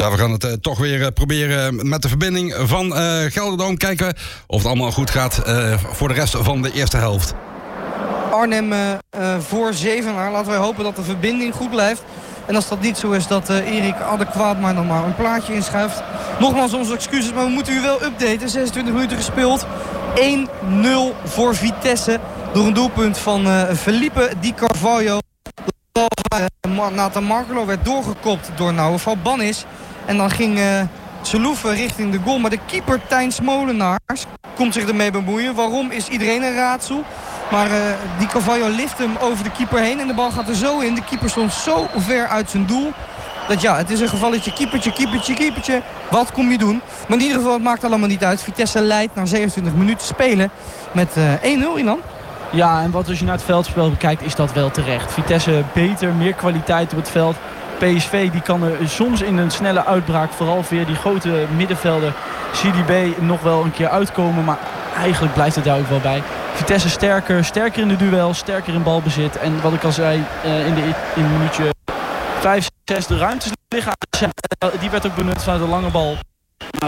Ja, we gaan het toch weer proberen met de verbinding van Gelderdoom. Kijken of het allemaal goed gaat voor de rest van de eerste helft. Arnhem voor Zevenaar. Laten wij hopen dat de verbinding goed blijft. En als dat niet zo is, dat Erik adequaat maar nog maar een plaatje inschuift. Nogmaals onze excuses, maar we moeten u wel updaten. 26 minuten gespeeld. 1-0 voor Vitesse. Door een doelpunt van Felipe Di Carvalho. De bal Nathan Markelo werd doorgekopt door Nouwenval Bannis. En dan ging Selouf richting de goal. Maar de keeper Tijn Smolenaars komt zich ermee bemoeien. Waarom is iedereen een raadsel? Maar Di Carvalho lift hem over de keeper heen. En de bal gaat er zo in. De keeper stond zo ver uit zijn doel. Dat ja, het is een gevalletje keepertje. Wat kom je doen? Maar in ieder geval, het maakt allemaal niet uit. Vitesse leidt na 27 minuten spelen met 1-0, Ilan. Ja, en wat als je naar het veldspel bekijkt, is dat wel terecht. Vitesse beter, meer kwaliteit op het veld. PSV die kan er soms in een snelle uitbraak, vooral via die grote middenvelder CDB, nog wel een keer uitkomen. Maar eigenlijk blijft het daar ook wel bij. Vitesse sterker in de duel, sterker in balbezit. En wat ik al zei, in minuutje 5, 6 de ruimtes liggen. Die werd ook benut vanuit de lange bal. Maar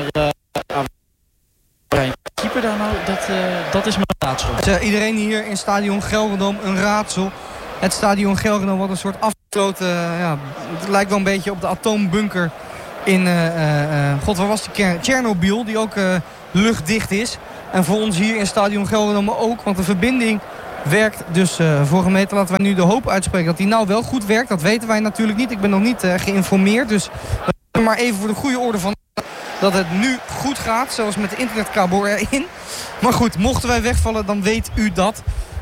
keeper daar nou, dat is mijn raadsel. Iedereen hier in stadion Gelderdoom een raadsel. Het stadion Gelderdoom wat een soort afgesloten, het lijkt wel een beetje op de atoombunker in, waar was die Tsjernobyl, die ook luchtdicht is. En voor ons hier in stadion Gelderdoom ook, want de verbinding werkt dus voor gemeente. Laten wij nu de hoop uitspreken dat die nou wel goed werkt. Dat weten wij natuurlijk niet. Ik ben nog niet geïnformeerd, dus maar even voor de goede orde van dat het nu goed gaat, zoals met de internetkabel erin. Maar goed, mochten wij wegvallen, dan weet u dat.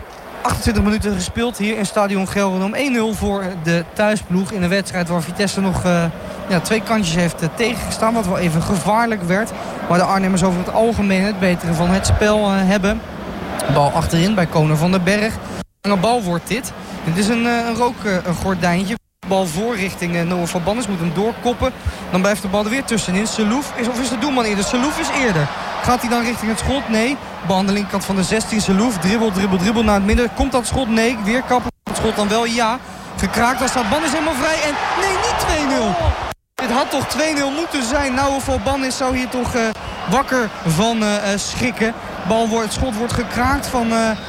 28 minuten gespeeld hier in stadion Gelderdoom. 1-0 voor de thuisploeg in een wedstrijd waar Vitesse nog 2 kantjes heeft tegengestaan. Wat wel even gevaarlijk werd. Maar de Arnhemmers over het algemeen het betere van het spel hebben. Bal achterin bij Koner van den Berg. Een bal wordt dit. Dit is een rookgordijntje. Bal voor richting Noah van Bannis, moet hem doorkoppen. Dan blijft de bal er weer tussenin. Selouf is de doelman eerder? Selouf is eerder. Gaat hij dan richting het schot? Nee. Bal aan de linkerkant van de 16. Selouf dribbel naar het midden. Komt dat schot? Nee. Weer kappen. Het schot dan wel? Ja. Gekraakt. Dan staat Bannis helemaal vrij. En nee, niet 2-0. Dit had toch 2-0 moeten zijn. Nou, voor Bannis zou hier toch wakker van schrikken. Het schot wordt gekraakt van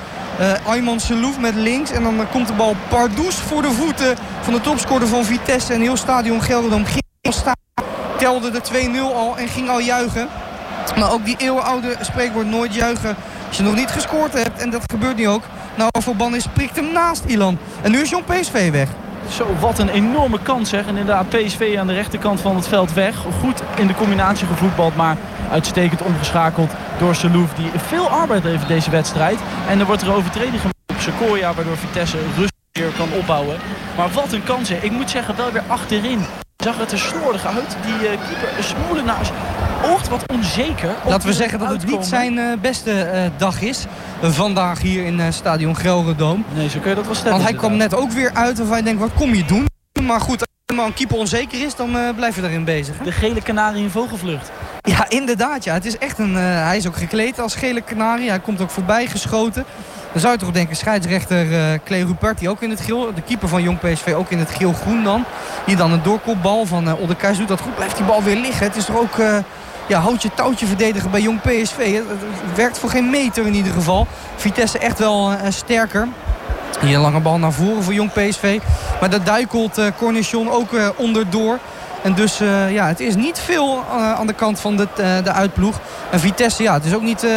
Ayman Selouf met links. En dan komt de bal pardoes voor de voeten van de topscorer van Vitesse. En heel stadion Gelderdoom ging al staan. Telde de 2-0 al en ging al juichen. Maar ook die eeuwenoude spreekwoord nooit juichen als je nog niet gescoord hebt. En dat gebeurt nu ook. Nou, voor Bannis prikt hem naast Ilan. En nu is Jong PSV weg. Zo, wat een enorme kans zeg. En inderdaad, PSV aan de rechterkant van het veld weg. Goed in de combinatie gevoetbald, maar uitstekend omgeschakeld door Selouf. Die veel arbeid heeft deze wedstrijd. En er wordt er overtreding gemaakt op Sequoia, waardoor Vitesse rustig weer kan opbouwen. Maar wat een kans hè. Ik moet zeggen, wel weer achterin zag het er slordig uit. Die keeper Smolenaars oogt wat onzeker. Laten we zeggen dat het niet zijn beste dag is vandaag hier in stadion Gelderdoom. Nee, zo kun je dat wel stellen. Want hij kwam net ook weer uit waarvan je denkt, wat kom je doen? Maar goed, als een keeper onzeker is, dan blijf je daarin bezig. Hè? De gele kanarie in vogelvlucht. Ja, inderdaad. Ja. Het is echt hij is ook gekleed als gele kanarie. Hij komt ook voorbij geschoten. Dan zou je toch denken, scheidsrechter Clay Rupert, die ook in het geel. De keeper van Jong PSV ook in het geel-groen dan. Hier dan een doorkopbal van Oldekhuis doet dat goed. Blijft die bal weer liggen. Het is toch ook houtje touwtje verdedigen bij Jong PSV. Het werkt voor geen meter in ieder geval. Vitesse echt wel sterker. Hier een lange bal naar voren voor Jong PSV. Maar dat duikelt Cornichon ook onderdoor. En dus het is niet veel aan de kant van de uitploeg. En Vitesse, het is ook niet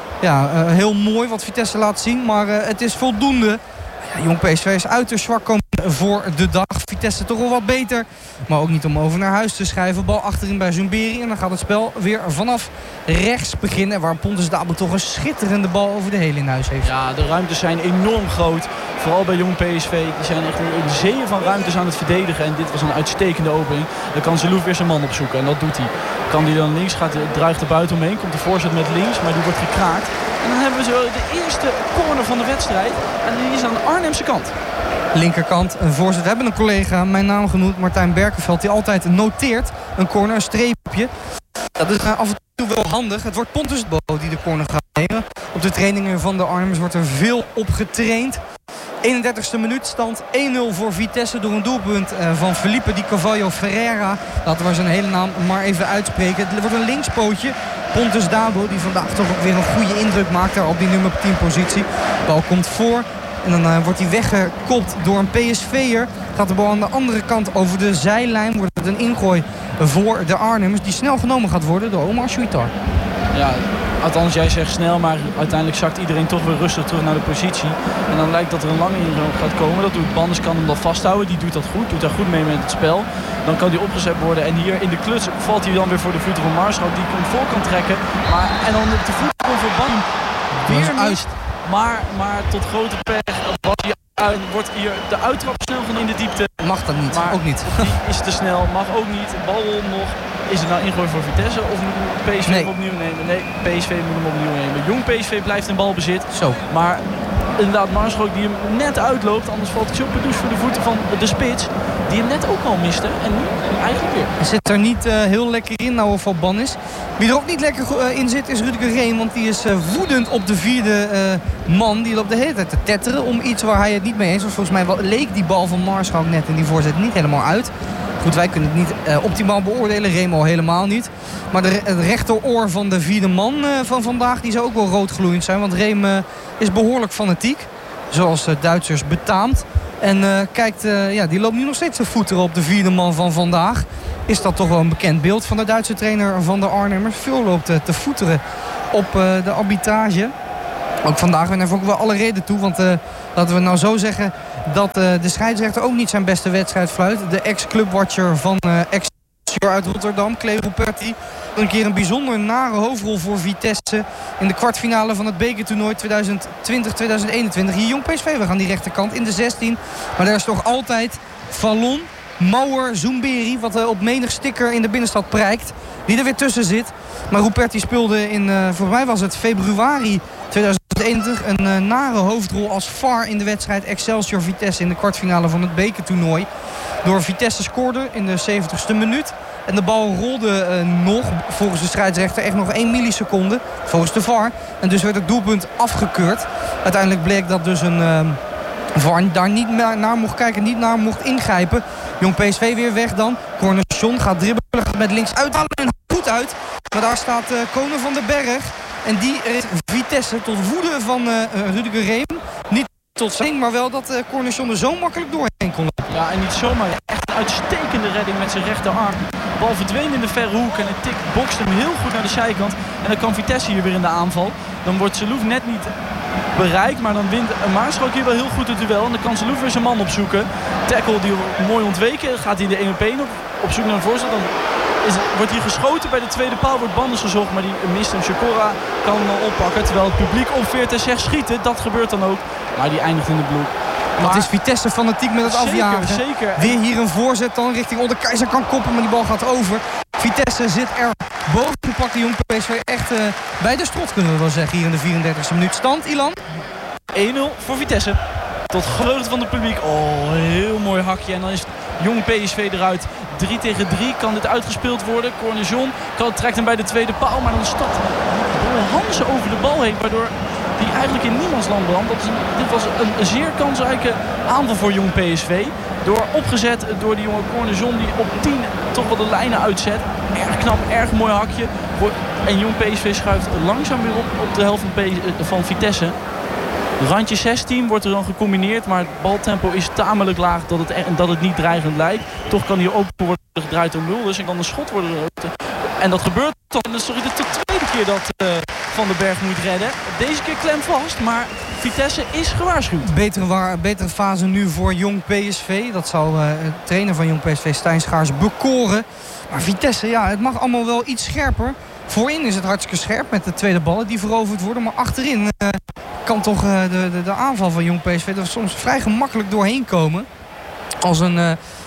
heel mooi wat Vitesse laat zien. Maar het is voldoende. Ja, Jong PSV is uiterst zwak komen voor de dag. Vitesse toch wel wat beter. Maar ook niet om over naar huis te schrijven. Bal achterin bij Zumberi. En dan gaat het spel weer vanaf rechts beginnen. Waar Pontus Dabo toch een schitterende bal over de hele in huis heeft. Ja, de ruimtes zijn enorm groot. Vooral bij Jong PSV. Die zijn echt een zee van ruimtes aan het verdedigen. En dit was een uitstekende opening. Dan kan Selouf weer zijn man opzoeken. En dat doet hij. Kan hij dan links, druigt er buiten omheen. Komt de voorzet met links. Maar die wordt gekraakt. En dan hebben we zo de eerste corner van de wedstrijd. En die is aan de Arnhemse kant. Linkerkant een voorzet. We hebben een collega, mijn naam genoemd, Martijn Berkenveld, die altijd noteert. Een corner, een streepje. Dat is af en toe wel handig. Het wordt Pontus Bo die de corner gaat nemen. Op de trainingen van de Arnhemmers wordt er veel op getraind. 31e minuut, stand 1-0 voor Vitesse door een doelpunt van Felipe Di Cavallo Ferreira. Laten we zijn hele naam maar even uitspreken. Het wordt een linkspootje. Pontus Dabo, die vandaag toch ook weer een goede indruk maakt daar op die nummer 10 positie. De bal komt voor en dan wordt hij weggekopt door een PSV'er. Gaat de bal aan de andere kant over de zijlijn. Wordt het een ingooi voor de Arnhemmers die snel genomen gaat worden door Omar Shuitar. Ja, althans jij zegt snel, maar uiteindelijk zakt iedereen toch weer rustig terug naar de positie. En dan lijkt dat er een lange inloop gaat komen. Dat doet Bannes, kan hem dat vasthouden. Die doet dat goed, doet daar goed mee met het spel. Dan kan die opgezet worden. En hier in de kluts valt hij dan weer voor de voeten van Maarschalk. Die komt voor kan trekken. En dan op de voeten van Bannes weer uit. Maar tot grote pech wordt hier de uittrap snel van in de diepte. Mag dat niet, maar ook niet. Die is te snel, mag ook niet. Bal nog. Is het nou ingooi voor Vitesse of moet PSV hem opnieuw nemen? Nee, PSV moet hem opnieuw nemen. Jong PSV blijft in balbezit. Zo. Maar inderdaad, Maarschalk die hem net uitloopt. Anders valt hij zo Pedoes voor de voeten van de spits. Die hem net ook al miste. En nu eigenlijk weer. Hij zit er niet heel lekker in, nou of Bannis. Wie er ook niet lekker in zit is Rutger Reem. Want die is woedend op de vierde man. Die loopt de hele tijd te tetteren om iets waar hij het niet mee eens was. Volgens mij leek die bal van Maarschalk net en die voorzet niet helemaal uit. Goed, wij kunnen het niet optimaal beoordelen. Reem al helemaal niet. Maar het rechteroor van de vierde man van vandaag, die zou ook wel roodgloeiend zijn. Want Reem is behoorlijk fanatiek. Zoals Duitsers betaamt. En die loopt nu nog steeds te voeteren op de vierde man van vandaag. Is dat toch wel een bekend beeld van de Duitse trainer van de Arnhemmers. Veel loopt te voeteren op de arbitrage. Ook vandaag, en daar heeft ook wel alle reden toe. Want laten we nou zo zeggen dat de scheidsrechter ook niet zijn beste wedstrijd fluit. De ex-clubwatcher van Excelsior uit Rotterdam, Clay Ruperti. Een keer een bijzonder nare hoofdrol voor Vitesse in de kwartfinale van het bekertoernooi 2020-2021. Hier Jong PSV, we gaan die rechterkant in de 16. Maar daar is toch altijd Fallon, Mauer, Zoumberi, wat op menig sticker in de binnenstad prijkt. Die er weer tussen zit. Maar Ruperti speelde in, volgens mij was het februari 2021, een nare hoofdrol als VAR in de wedstrijd Excelsior-Vitesse in de kwartfinale van het bekertoernooi. Door Vitesse scoorde in de 70ste minuut. En de bal rolde nog, volgens de scheidsrechter, echt nog 1 milliseconde. Volgens de VAR. En dus werd het doelpunt afgekeurd. Uiteindelijk bleek dat dus een VAR daar niet naar mocht kijken, niet naar mocht ingrijpen. Jong PSV weer weg dan. Cornelissen gaat dribbelen, gaat met links uithalen en goed uit. Maar daar staat Konen van den Berg. En die Vitesse tot woede van Rutger Reem. Niet tot zijn, maar wel dat Cornelissen er zo makkelijk doorheen kon. Ja, en niet zomaar. Echt een uitstekende redding met zijn rechterarm. De bal verdween in de verre hoek en het tik bokst hem heel goed naar de zijkant. En dan kan Vitesse hier weer in de aanval. Dan wordt Selouf net niet bereikt, maar dan wint Maarschalk hier wel heel goed het duel. En dan kan Selouf weer zijn man opzoeken. Tackle die mooi ontweken. Gaat hij in de 1-op-1 op zoek naar een voorstel. Dan wordt hier geschoten. Bij de tweede paal wordt Bandes gezocht, maar die mist hem. Chikora kan hem al oppakken. Terwijl het publiek opveert en zegt schieten. Dat gebeurt dan ook. Maar die eindigt in de bloed. Maar het is Vitesse fanatiek met het afjagen. Zeker. Weer hier een voorzet dan richting Olderkeizer, kan koppen, maar die bal gaat over. Vitesse zit er boven. Pakt de Jong PSV echt bij de strot, kunnen we wel zeggen, hier in de 34e minuut. Stand, Ilan? 1-0 voor Vitesse. Tot vreugde van het publiek. Oh, heel mooi hakje. En dan is Jong PSV eruit. 3 tegen 3 kan dit uitgespeeld worden. Cornelissen trekt hem bij de tweede paal. Maar dan stapt Hansen over de bal heen. Waardoor die eigenlijk in niemandsland belandt. Dit was een zeer kansrijke aanval voor Jong PSV. Opgezet door die jonge Cornelissen die op 10 toch wel de lijnen uitzet. Erg knap, erg mooi hakje. En Jong PSV schuift langzaam weer op de helft van Vitesse. Randje 16 wordt er dan gecombineerd, maar het baltempo is tamelijk laag dat het niet dreigend lijkt. Toch kan hier ook worden gedraaid door Mulders en kan een schot worden. En dat gebeurt dan. Sorry, de tweede keer dat Van den Berg moet redden. Deze keer klem vast, maar Vitesse is gewaarschuwd. Betere fase nu voor Jong PSV. Dat zou de trainer van Jong PSV, Stijn Schaars, bekoren. Maar Vitesse, ja, het mag allemaal wel iets scherper. Voorin is het hartstikke scherp met de tweede ballen die veroverd worden. Maar achterin kan toch de aanval van Jong PSV er soms vrij gemakkelijk doorheen komen. Als een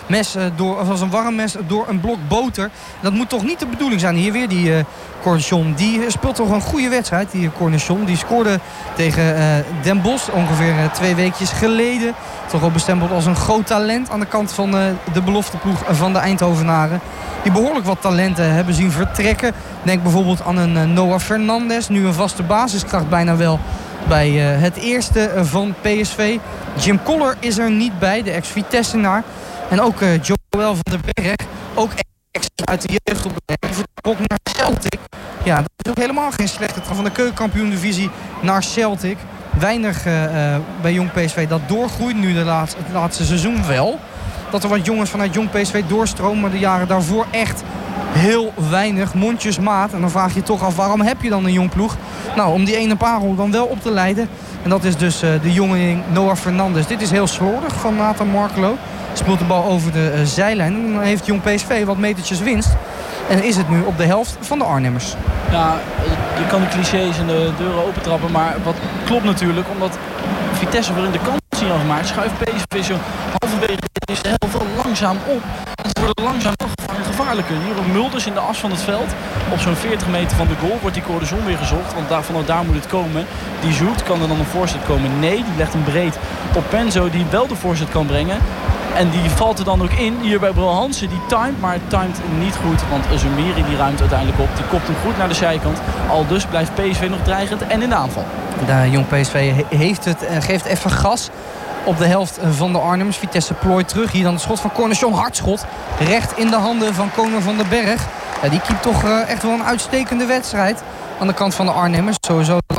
mes als een warm mes door een blok boter. Dat moet toch niet de bedoeling zijn. Hier weer die Cornichon. Die speelt toch een goede wedstrijd, die Cornichon. Die scoorde tegen Den Bosch ongeveer 2 weekjes geleden. Toch wel bestempeld als een groot talent aan de kant van de belofteploeg van de Eindhovenaren. Die behoorlijk wat talenten hebben zien vertrekken. Denk bijvoorbeeld aan een Noah Fernandes. Nu een vaste basiskracht bijna wel bij het eerste van PSV. Jim Koller is er niet bij, de ex-Vitessenaar. En ook Joël van den Berg, ook ex uit de jeugdopleiding. Die vertrok naar Celtic. Ja, dat is ook helemaal geen slechte trap van de keukenkampioen-divisie naar Celtic. Weinig bij Jong PSV dat doorgroeit. Nu het laatste seizoen wel. Dat er wat jongens vanuit Jong PSV doorstromen. Maar de jaren daarvoor echt heel weinig, mondjesmaat. En dan vraag je je toch af, waarom heb je dan een jong ploeg? Nou, om die ene parel dan wel op te leiden. En dat is dus de jongeling Noah Fernandes. Dit is heel slordig van Nathan Markelo. Speelt de bal over de zijlijn. En dan heeft Jong PSV wat metertjes winst. En is het nu op de helft van de Arnhemmers. Ja, je kan de clichés en de deuren opentrappen. Maar wat klopt natuurlijk, omdat Vitesse weer in de kant zien afmaakt, schuift PSV zo halverwege de eerste helft wel langzaam op. En ze worden langzaam gevaarlijker. Hier op Mulders in de as van het veld. Op zo'n 40 meter van de goal wordt die Cornison weer gezocht. Want vanuit daar moet het komen. Die zoekt, kan er dan een voorzet komen? Nee, die legt hem breed op Penzo, die wel de voorzet kan brengen. En die valt er dan ook in. Hier bij Bro Hansen, die timed, maar het timed niet goed. Want Zumeri die ruimt uiteindelijk op. Die kopt hem goed naar de zijkant. Al dus blijft PSV nog dreigend en in de aanval. De Jong PSV geeft even gas op de helft van de Arnhemmers. Vitesse plooit terug. Hier dan het schot van Cornichon. Hard schot. Recht in de handen van Conor van den Berg. Ja, die keept toch echt wel een uitstekende wedstrijd aan de kant van de Arnhemmers. Sowieso het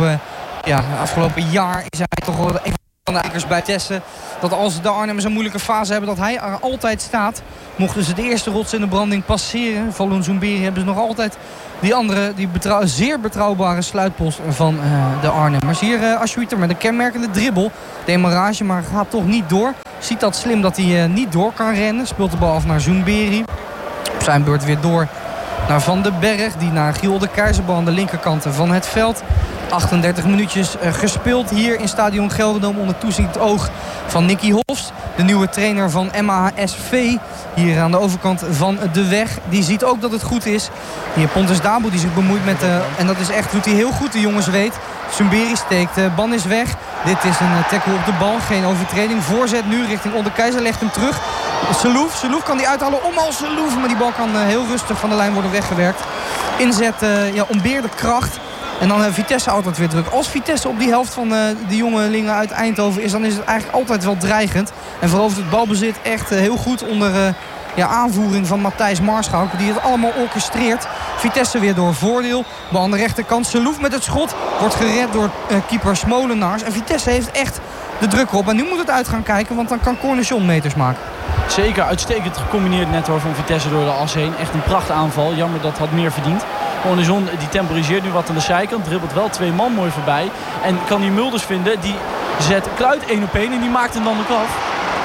afgelopen jaar is hij toch wel een van de eikers bij Vitesse. Dat als de Arnhemmers een moeilijke fase hebben, dat hij er altijd staat. Mochten ze de eerste rots in de branding passeren, Falun Zumberi, hebben ze nog altijd die andere, zeer betrouwbare sluitpost van de Arnhemmers. Hier Aschuiter met een kenmerkende dribbel. Demarrage, maar gaat toch niet door. Ziet dat slim dat hij niet door kan rennen. Speelt de bal af naar Zumberi. Op zijn beurt weer door naar Van den Berg. Die naar Giel de Keizerbal aan de linkerkant van het veld. 38 minuutjes gespeeld hier in Stadion Gelredome onder toezicht oog van Nicky Hofs. De nieuwe trainer van MASV. Hier aan de overkant van de weg. Die ziet ook dat het goed is. Hier Pontus Dabo die zich bemoeit met en dat is echt, doet hij heel goed, de jongens weet. Zumberi steekt, Ban is weg. Dit is een tackle op de bal, geen overtreding. Voorzet nu richting Olde Keizer, legt hem terug. Selouf kan die uithalen om als Selouf. Maar die bal kan heel rustig van de lijn worden weggewerkt. Inzet, ontbeerde kracht. En dan Vitesse altijd weer druk. Als Vitesse op die helft van de jongelingen uit Eindhoven is, dan is het eigenlijk altijd wel dreigend. En verovert het balbezit echt heel goed onder aanvoering van Matthijs Maarschalk. Die het allemaal orchestreert. Vitesse weer door voordeel. Bal aan de rechterkant. Selouf met het schot. Wordt gered door keeper Smolenaars. En Vitesse heeft echt de druk erop. En nu moet het uit gaan kijken, want dan kan Cornichon meters maken. Zeker uitstekend gecombineerd net hoor van Vitesse door de as heen. Echt een prachtaanval. Jammer dat had meer verdiend. Cornichon die temporiseert nu wat aan de zijkant. Dribbelt wel 2 man mooi voorbij. En kan die Mulders vinden. Die zet Kluit 1 op 1 en die maakt hem dan ook af.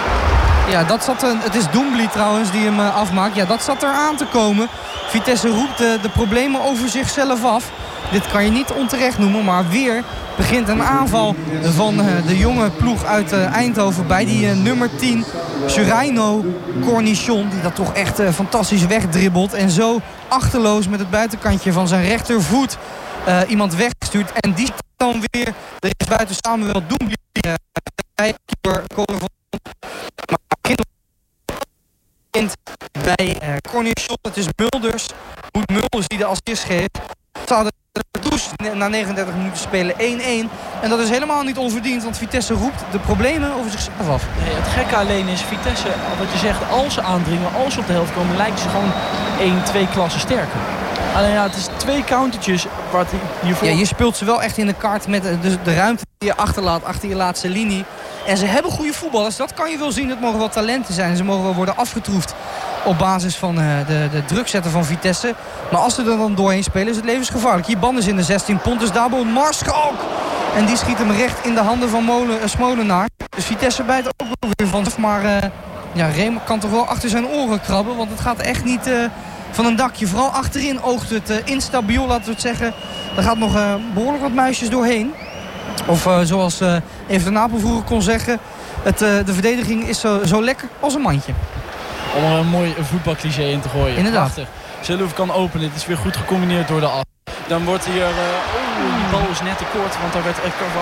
Ja, het is Doumbly trouwens die hem afmaakt. Ja, dat zat er aan te komen. Vitesse roept de problemen over zichzelf af. Dit kan je niet onterecht noemen, maar weer begint een aanval van de jonge ploeg uit Eindhoven bij die nummer 10. Suraino Cornichon, die dat toch echt fantastisch wegdribbelt. En zo achterloos met het buitenkantje van zijn rechtervoet iemand wegstuurt. En die dan weer de rechtsbuiten Samuel Doumbly keeper bij Cornichon. Het is Mulders. Moet Mulders die de assist geeft. Ze hadden na 39 minuten spelen 1-1. En dat is helemaal niet onverdiend, want Vitesse roept de problemen over zichzelf af. Nee, het gekke alleen is Vitesse, wat je zegt, als ze aandringen, als ze op de helft komen, lijken ze gewoon 1-2 klassen sterker. Alleen ja, het is 2 countertjes wat hiervoor... Ja, je speelt ze wel echt in de kaart met de ruimte die je achterlaat achter je laatste linie. En ze hebben goede voetballers, dat kan je wel zien. Het mogen wel talenten zijn. Ze mogen wel worden afgetroefd op basis van de drukzetten van Vitesse. Maar als ze er dan doorheen spelen is het levensgevaarlijk. Hier Ban is in de 16, Pontus Dabo, Maarschalk. En die schiet hem recht in de handen van Smolenaar. Dus Vitesse bijt ook wel weer van. Maar Reem kan toch wel achter zijn oren krabben. Want het gaat echt niet van een dakje. Vooral achterin oogt het instabiel, laten we het zeggen. Er gaat nog behoorlijk wat muisjes doorheen. Of zoals Even de Napel vroeger kon zeggen, de verdediging is zo lekker als een mandje. Om er een mooi voetbalcliché in te gooien. Inderdaad. Prachtig. Zeeloef kan openen. Het is weer goed gecombineerd door de as. Dan wordt hier... die bal is net te kort. Want daar werd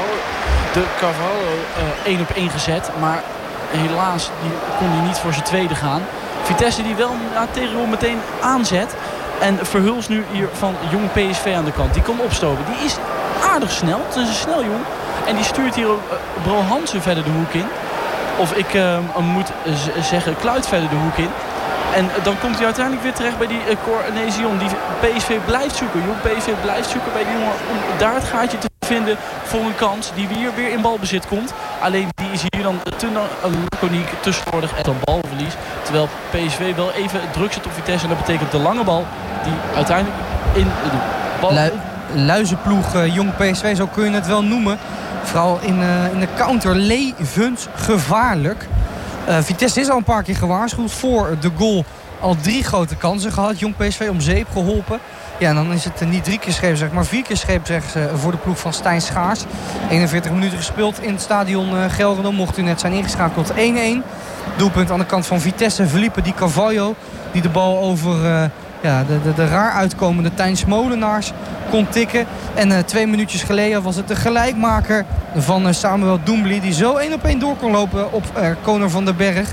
Carvalho 1 op 1 gezet. Maar helaas kon hij niet voor zijn tweede gaan. Vitesse die wel tegen meteen aanzet. En Verhulst nu hier van jong PSV aan de kant. Die kan opstoten. Die is aardig snel. Het is een snel jong. En die stuurt hier ook Bro Hansen verder de hoek in. Of ik moet zeggen Kluit verder de hoek in. En dan komt hij uiteindelijk weer terecht bij die Cornezion. Die PSV blijft zoeken. Jong PSV blijft zoeken bij die jongen om daar het gaatje te vinden voor een kans. Die weer in balbezit komt. Alleen die is hier dan te laconiek, te slordig en dan balverlies. Terwijl PSV wel even druk zit op Vitesse. En dat betekent de lange bal die uiteindelijk in de bal... Luizenploeg, jong PSV, zo kun je het wel noemen. Vooral in de counter levensgevaarlijk. Vitesse is al een paar keer gewaarschuwd voor de goal. Al 3 grote kansen gehad. Jong PSV om zeep geholpen. Ja, dan is het niet 3 keer scheep, zeg maar 4 keer scheep, zeggen ze, voor de ploeg van Stijn Schaars. 41 minuten gespeeld in het stadion Gelredome. Mocht u net zijn ingeschakeld 1-1. Doelpunt aan de kant van Vitesse. Felipe Di Carvalho, die de bal over de raar uitkomende Tijn Smolenaars kon tikken. En 2 minuutjes geleden was het de gelijkmaker van Samuel Doumbly, die zo 1 op 1 door kon lopen op Conor van den Berg.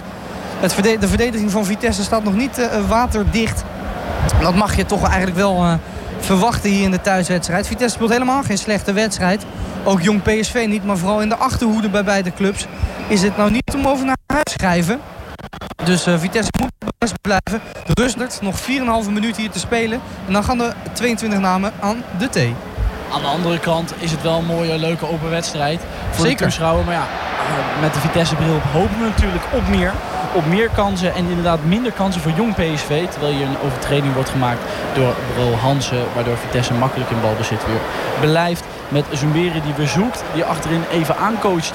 De verdediging van Vitesse staat nog niet waterdicht. Dat mag je toch eigenlijk wel verwachten hier in de thuiswedstrijd. Vitesse speelt helemaal geen slechte wedstrijd. Ook jong PSV niet, maar vooral in de achterhoede bij beide clubs is het nou niet om over naar huis te schrijven. Dus Vitesse moet best blijven. Rustert, nog 4,5 minuten hier te spelen. En dan gaan de 22 namen aan de thee. Aan de andere kant is het wel een mooie, leuke open wedstrijd voor de toeschouwer. Maar ja, met de Vitesse-bril hopen we natuurlijk op meer kansen. En inderdaad minder kansen voor jong PSV. Terwijl hier een overtreding wordt gemaakt door Bro Hansen. Waardoor Vitesse makkelijk in balbezit weer blijft. Met Zumberi die weer zoekt. Die achterin even aancoacht.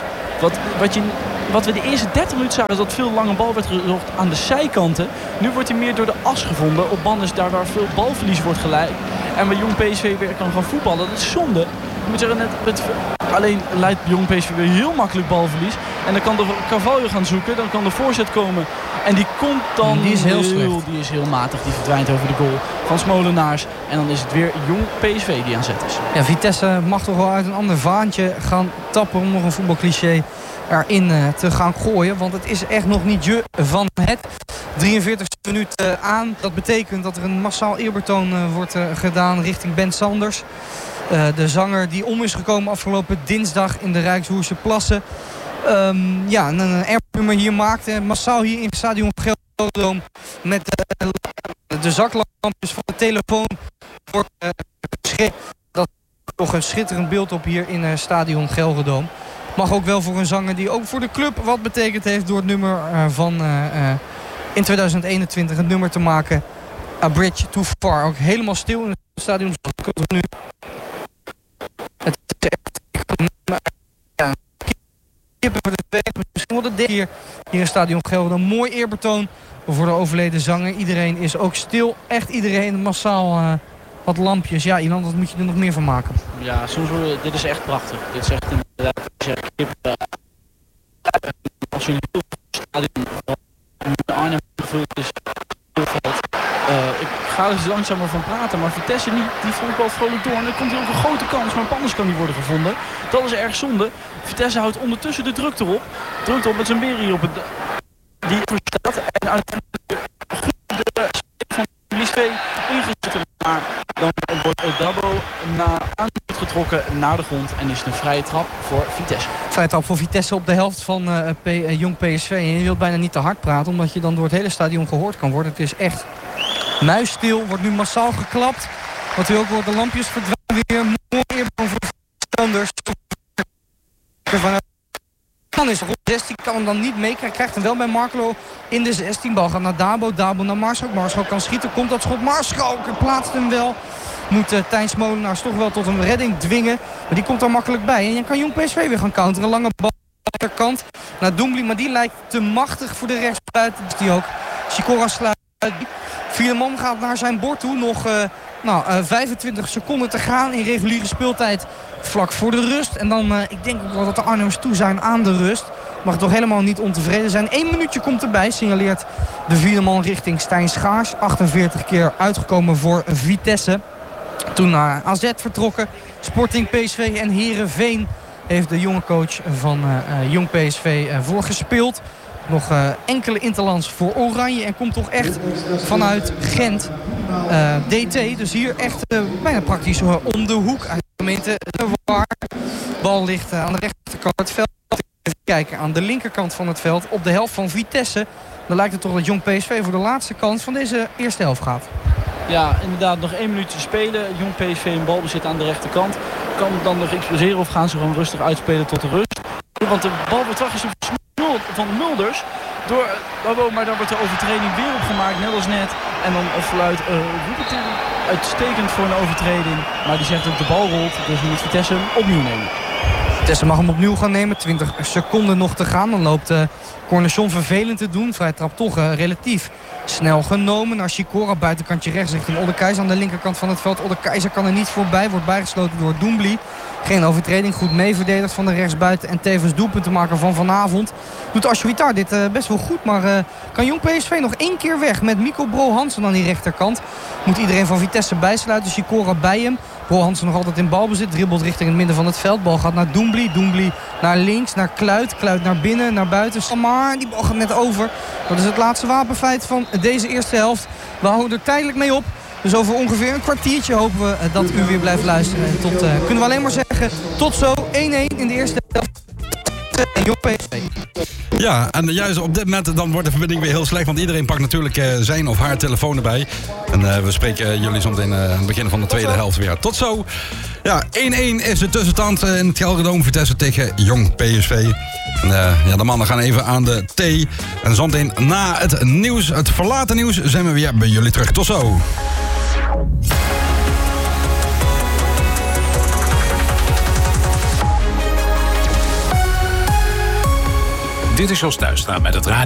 Wat we de eerste 30 minuten zagen, is dat veel lange bal werd gezocht aan de zijkanten. Nu wordt hij meer door de as gevonden. Op banden daar waar veel balverlies wordt geleid. En waar jong PSV weer kan gaan voetballen. Dat is zonde. Ik moet zeggen, alleen leidt jong PSV weer heel makkelijk balverlies. En dan kan de Carvalho gaan zoeken. Dan kan de voorzet komen. En die komt dan... Die is heel slecht. Die is heel matig. Die verdwijnt over de goal van Smolenaars. En dan is het weer jong PSV die aan zet is. Ja, Vitesse mag toch wel uit een ander vaantje gaan tappen om nog een voetbalcliché erin te gaan gooien. Want het is echt nog niet je van het. 43e minuut aan. Dat betekent dat er een massaal eerbetoon wordt gedaan richting Ben Sanders. De zanger die om is gekomen afgelopen dinsdag in de Rijkshoerse Plassen. Een erfnummer hier maakte. Massaal hier in het stadion Gelredome. Met de zaklampjes van de telefoon wordt geschreven. Dat is toch een schitterend beeld op hier in stadion Gelredome. Mag ook wel voor een zanger die ook voor de club wat betekend heeft door het nummer van in 2021 het nummer te maken. A Bridge Too Far. Ook helemaal stil in het stadion nu. Het is echt kippen voor de tweede. Misschien wel de derde hier in stadion Gelredome. Een mooi eerbetoon voor de overleden zanger. Iedereen is ook stil. Echt iedereen massaal wat lampjes. Ja, Ilan, wat moet je er nog meer van maken? Ja, dit is echt prachtig. Dit is echt inderdaad als je een heel stadion van Arnhem gevuld is, ik ga er langzamer van praten, maar Vitesse niet, die voetbalt vrolijk door. En er komt hier ook een grote kans, maar anders kan die worden gevonden. Dat is erg zonde. Vitesse houdt ondertussen de druk erop. Drukt op met zijn beren hier op het... Die verstaat en uiteindelijk goed de van PSV ingezet. Maar dan wordt Dabo getrokken naar de grond en is het een vrije trap voor Vitesse. Vrije trap voor Vitesse op de helft van jong PSV. En je wilt bijna niet te hard praten, omdat je dan door het hele stadion gehoord kan worden. Het is echt muisstil, wordt nu massaal geklapt. Wat u ook hoort, de lampjes verdwijnen weer. Mooi eerbetoon voor Sanders. Dan is Rob 16, kan hem dan niet meekrijgen. Krijgt hem wel bij Markelo in de 16. Bal gaat naar Dabo. Dabo naar Marschalk. Marschalk kan schieten. Komt dat schot. Marschalk plaatst hem wel. Moet Tijn Smolenaars toch wel tot een redding dwingen. Maar die komt er makkelijk bij. En je kan jong PSV weer gaan counteren. Lange bal aan de rechterkant naar Doumbly. Maar die lijkt te machtig voor de rechtsbuiten. Dus die ook. Sikora sluit. Vierde man gaat naar zijn bord toe. Nog 25 seconden te gaan in reguliere speeltijd. Vlak voor de rust. En dan, ik denk ook wel dat de Arnhemmers toe zijn aan de rust. mag toch helemaal niet ontevreden zijn. 1 minuutje komt erbij, signaleert de vierde man richting Stijn Schaars. 48 keer uitgekomen voor Vitesse. Toen naar AZ vertrokken, Sporting, PSV en Heerenveen heeft de jonge coach van Jong PSV voorgespeeld. Nog enkele interlands voor Oranje en komt toch echt vanuit Gent. DT, dus hier echt bijna praktisch om de hoek uit de gemeente Waar. Bal ligt aan de rechterkant het veld. Even kijken aan de linkerkant van het veld op de helft van Vitesse. Dan lijkt het toch dat Jong PSV voor de laatste kans van deze eerste helft gaat. Ja, inderdaad, nog 1 minuut te spelen. Jong PSV een balbezit aan de rechterkant. Kan het dan nog exploseren of gaan ze gewoon rustig uitspelen tot de rust? Want de bal wordt teruggespeeld van Mulders. Maar dan wordt de overtreding weer opgemaakt, net als net. En dan fluit uitstekend voor een overtreding. Maar die zegt dat de bal rolt, dus moet Vitesse hem opnieuw nemen. Vitesse mag hem opnieuw gaan nemen. 20 seconden nog te gaan. Dan loopt Cornelison vervelend te doen. Vrij trap toch relatief snel genomen. Naar Sikora, buitenkantje rechts richting Oldekijzer aan de linkerkant van het veld. Oldekijzer kan er niet voorbij. Wordt bijgesloten door Doumbly. Geen overtreding. Goed meeverdedigd van de rechtsbuiten. En tevens doelpuntenmaker van vanavond. Doet Asjovitar dit best wel goed. Maar kan Jong PSV nog 1 keer weg met Mikko Bro Hansen aan die rechterkant. Moet iedereen van Vitesse bijsluiten. Sikora bij hem. Bro Hansen nog altijd in balbezit. Dribbelt richting het midden van het veld. Bal gaat naar Doumbly. Doumbly naar links. Naar Kluit. Kluit naar binnen. Naar buiten. Maar die bal gaat net over. Dat is het laatste wapenfeit van deze eerste helft. We houden er tijdelijk mee op. Dus over ongeveer een kwartiertje hopen we dat u weer blijft luisteren. En tot, kunnen we alleen maar zeggen, tot zo. 1-1 in de eerste helft. En Jong PSV. Ja, en juist op dit moment dan wordt de verbinding weer heel slecht. Want iedereen pakt natuurlijk zijn of haar telefoon erbij. En we spreken jullie zometeen aan het begin van de tweede helft weer. Tot zo. Ja, 1-1 is de tussenstand in het Gelderdoom. Vitesse tegen Jong PSV. En, de mannen gaan even aan de thee. En zometeen na het nieuws, het verlaten nieuws, zijn we weer bij jullie terug. Tot zo. Dit is Jos Duistra met het radio.